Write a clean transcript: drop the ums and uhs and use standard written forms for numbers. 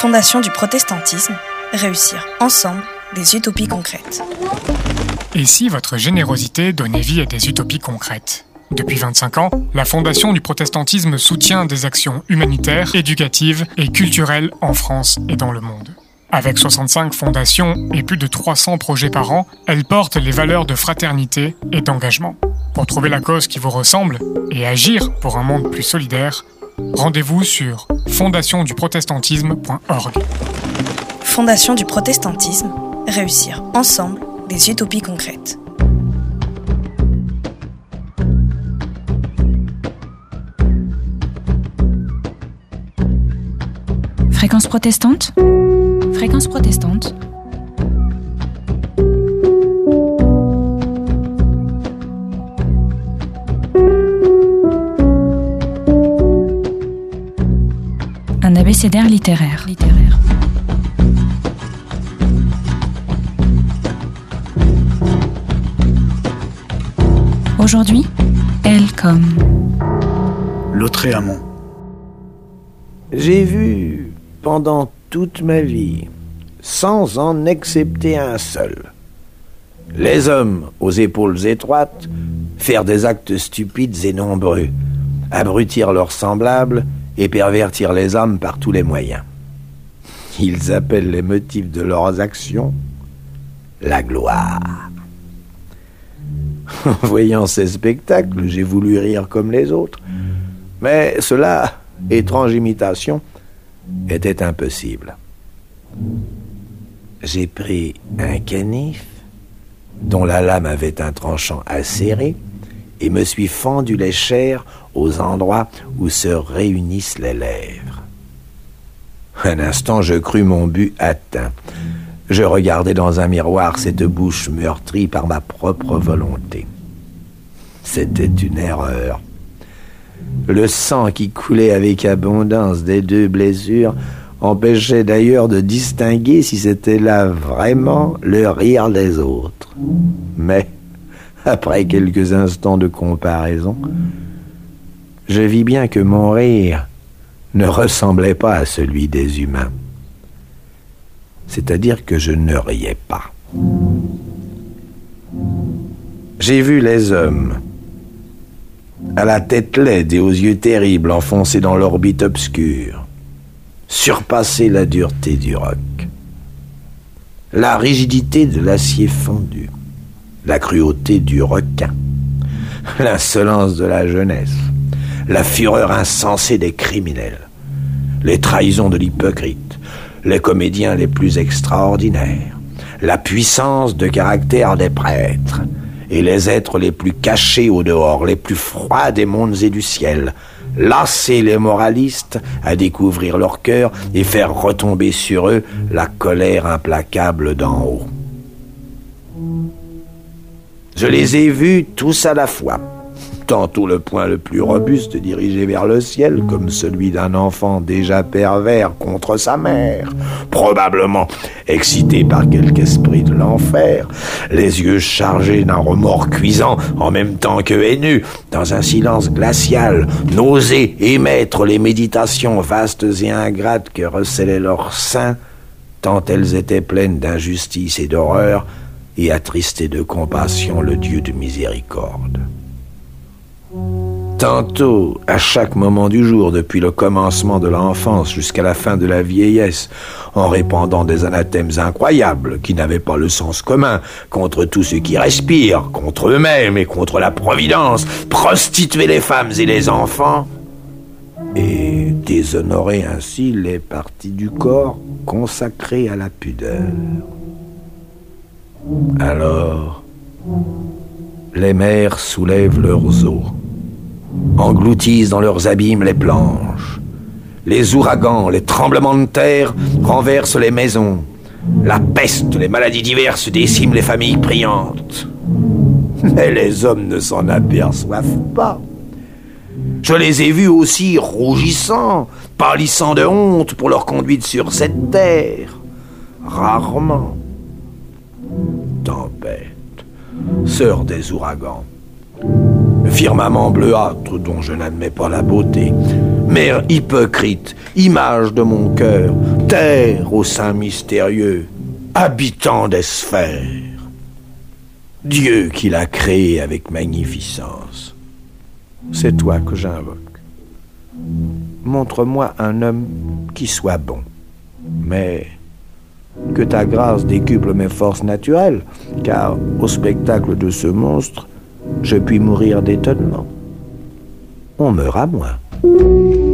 Fondation du protestantisme, réussir ensemble des utopies concrètes. Et si votre générosité donnait vie à des utopies concrètes ? Depuis 25 ans, la Fondation du protestantisme soutient des actions humanitaires, éducatives et culturelles en France et dans le monde. Avec 65 fondations et plus de 300 projets par an, elle porte les valeurs de fraternité et d'engagement. Pour trouver la cause qui vous ressemble et agir pour un monde plus solidaire, rendez-vous sur fondationduprotestantisme.org. Fondation du protestantisme, réussir ensemble des utopies concrètes. Fréquence protestante ? Fréquence protestante. Un abécédaire littéraire. Aujourd'hui, elle comme Lautréamont. J'ai vu pendant toute ma vie, sans en excepter un seul, les hommes aux épaules étroites faire des actes stupides et nombreux, abrutir leurs semblables et pervertir les âmes par tous les moyens. Ils appellent les motifs de leurs actions la gloire. En voyant ces spectacles, j'ai voulu rire comme les autres, mais cela, étrange imitation, était impossible. J'ai pris un canif dont la lame avait un tranchant acéré et me suis fendu les chairs aux endroits où se réunissent les lèvres. Un instant, je crus mon but atteint. Je regardais dans un miroir cette bouche meurtrie par ma propre volonté. C'était une erreur. Le sang qui coulait avec abondance des deux blessures empêchait d'ailleurs de distinguer si c'était là vraiment le rire des autres. Mais, après quelques instants de comparaison, je vis bien que mon rire ne ressemblait pas à celui des humains. C'est-à-dire que je ne riais pas. J'ai vu les hommes, à la tête laide et aux yeux terribles enfoncés dans l'orbite obscure, surpasser la dureté du roc, la rigidité de l'acier fondu, la cruauté du requin, l'insolence de la jeunesse, la fureur insensée des criminels, les trahisons de l'hypocrite, les comédiens les plus extraordinaires, la puissance de caractère des prêtres, et les êtres les plus cachés au dehors, les plus froids des mondes et du ciel, lasser les moralistes à découvrir leur cœur et faire retomber sur eux la colère implacable d'en haut. Je les ai vus tous à la fois, tantôt le poing le plus robuste dirigé vers le ciel, comme celui d'un enfant déjà pervers contre sa mère, probablement excité par quelque esprit de l'enfer, les yeux chargés d'un remords cuisant en même temps que haineux, dans un silence glacial, n'oser émettre les méditations vastes et ingrates que recélaient leurs seins, tant elles étaient pleines d'injustice et d'horreur, et attristé de compassion le Dieu de miséricorde. Tantôt, à chaque moment du jour, depuis le commencement de l'enfance jusqu'à la fin de la vieillesse, en répandant des anathèmes incroyables qui n'avaient pas le sens commun, contre tout ce qui respire, contre eux-mêmes et contre la providence, prostituer les femmes et les enfants, et déshonorer ainsi les parties du corps consacrées à la pudeur. Alors, les mers soulèvent leurs eaux, engloutissent dans leurs abîmes les planches. Les ouragans, les tremblements de terre renversent les maisons. La peste, les maladies diverses déciment les familles priantes. Mais les hommes ne s'en aperçoivent pas. Je les ai vus aussi rougissant, pâlissant de honte pour leur conduite sur cette terre. Rarement. Tempête, sœur des ouragans, Le firmament bleuâtre dont je n'admets pas la beauté. Mer hypocrite, image de mon cœur, terre au sein mystérieux, habitant des sphères. Dieu qui l'a créé avec magnificence. C'est toi que j'invoque. Montre-moi un homme qui soit bon, mais que ta grâce décuple mes forces naturelles, car au spectacle de ce monstre, je puis mourir d'étonnement. On meurt à moins.